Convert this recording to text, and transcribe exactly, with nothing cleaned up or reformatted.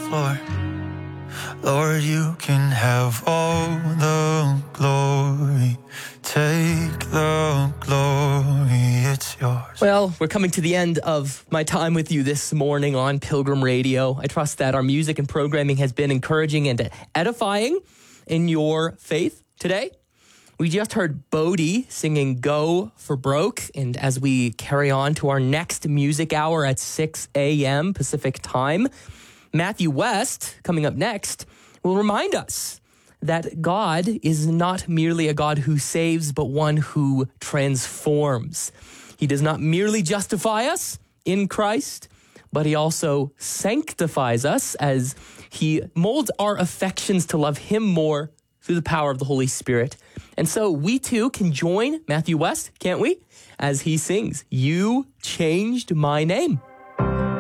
Lord. Lord, you can have all the glory. Take the glory, it's yours. Well, we're coming to the end of my time with you this morning on Pilgrim Radio. I trust that our music and programming has been encouraging and edifying in your faith today. We just heard Bodie singing Go for Broke. And as we carry on to our next music hour at six a.m. Pacific time, Matthew West, coming up next, will remind us that God is not merely a God who saves, but one who transforms. He does not merely justify us in Christ, but he also sanctifies us as he molds our affections to love him more through the power of the Holy Spirit. And so we too can join Matthew West, can't we? As he sings, "You Changed My Name."